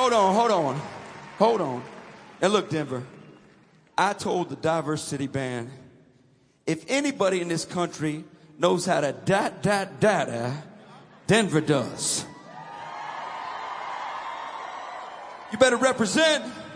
Hold on. And look, Denver, I told the Diverse City Band, if anybody in this country knows how to Denver does. You better represent.